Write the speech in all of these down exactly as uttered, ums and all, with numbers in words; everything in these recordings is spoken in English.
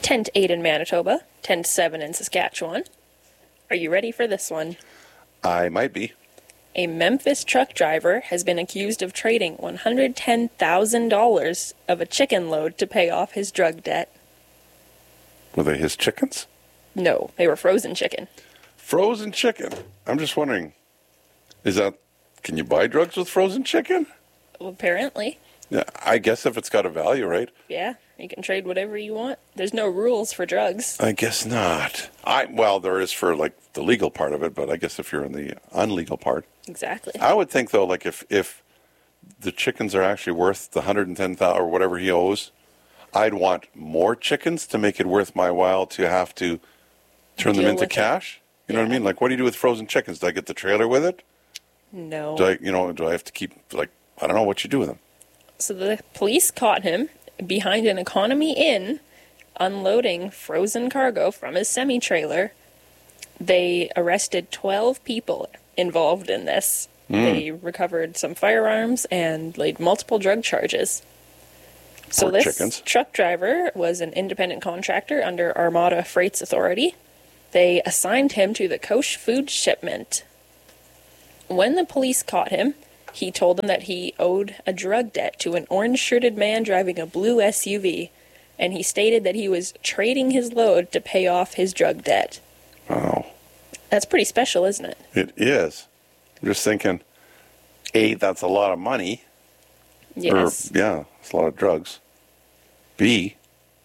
ten to eight in Manitoba, ten to seven in Saskatchewan. Are you ready for this one? I might be. A Memphis truck driver has been accused of trading one hundred ten thousand dollars of a chicken load to pay off his drug debt. Were they his chickens? No, they were frozen chicken. Frozen chicken. I'm just wondering, is that, can you buy drugs with frozen chicken? Well, apparently. Yeah, I guess if it's got a value, right? Yeah, you can trade whatever you want. There's no rules for drugs. I guess not. I well, there is for like the legal part of it, but I guess if you're in the unlegal part. Exactly. I would think though, like if if the chickens are actually worth the hundred and ten thousand or whatever he owes, I'd want more chickens to make it worth my while to have to turn Deal them into with it. cash. You know what I Yeah. mean? Like, what do you do with frozen chickens? Do I get the trailer with it? No. Do I, you know, do I have to keep like I don't know what you do with them? So the police caught him behind an Economy Inn unloading frozen cargo from his semi-trailer. They arrested twelve people involved in this. Mm. They recovered some firearms and laid multiple drug charges. So Poor this chickens. truck driver was an independent contractor under Armada Freights Authority. They assigned him to the Koch food shipment. When the police caught him, he told them that he owed a drug debt to an orange-shirted man driving a blue S U V, and he stated that he was trading his load to pay off his drug debt. Oh, That's pretty special, isn't it? it is. I'm just thinking, A, that's a lot of money. Yes. Or, yeah, it's a lot of drugs. B,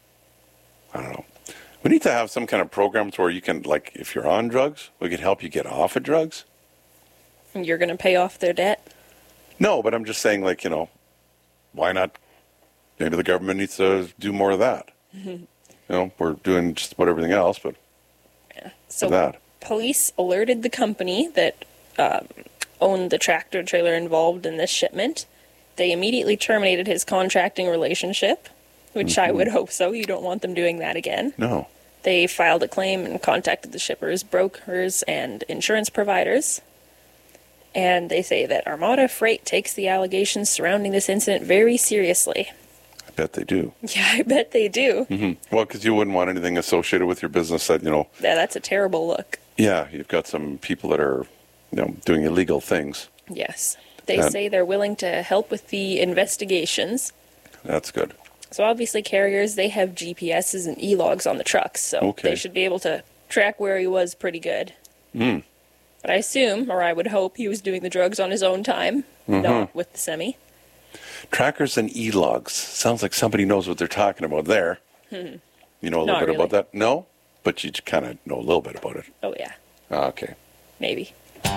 I don't know. We need to have some kind of programs where you can, like, if you're on drugs, we can help you get off of drugs. You're going to pay off their debt? No, but I'm just saying, like, you know, why not? Maybe the government needs to do more of that. You know, we're doing just about everything else, but So that. police alerted the company that um, owned the tractor trailer involved in this shipment. They immediately terminated his contracting relationship, which I would hope so. You don't want them doing that again. No. They filed a claim and contacted the shippers, brokers, and insurance providers. And they say that Armada Freight takes the allegations surrounding this incident very seriously. I bet they do. Yeah, I bet they do. Mm-hmm. Well, because you wouldn't want anything associated with your business that, you know, Yeah, that's a terrible look. yeah, you've got some people that are, you know, doing illegal things. Yes. They And- say they're willing to help with the investigations. That's good. So obviously carriers, they have G P S's and E-logs on the trucks, so Okay. they should be able to track where he was pretty good. Mm. But I assume, or I would hope, he was doing the drugs on his own time, Mm-hmm. not with the semi. Trackers and e-logs. Sounds like somebody knows what they're talking about there. You know a little Not bit really. about that? No? But you kind of know a little bit about it. Oh yeah, Ah, okay. maybe.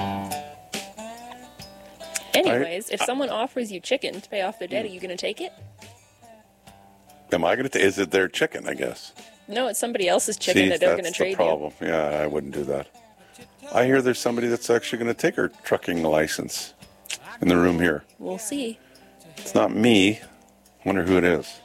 Anyways, if someone offers you chicken to pay off their debt, are you going to take it? Am I going to? Is it their chicken? I guess. No, it's somebody else's chicken See, that they're that's going to the trade you. problem. Yeah, I wouldn't do that. I hear there's somebody that's actually going to take her trucking license in the room here. We'll see. It's not me. Wonder who it is.